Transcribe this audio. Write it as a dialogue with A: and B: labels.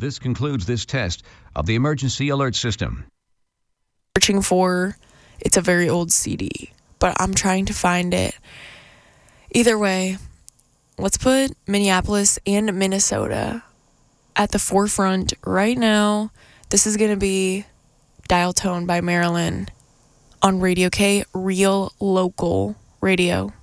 A: This concludes this test of the emergency alert system.
B: Searching for, it's a very old CD, but I'm trying to find it. Either way, let's put Minneapolis and Minnesota at the forefront right now. This is going to be Dial Tone by Marilyn on Radio K, real local radio.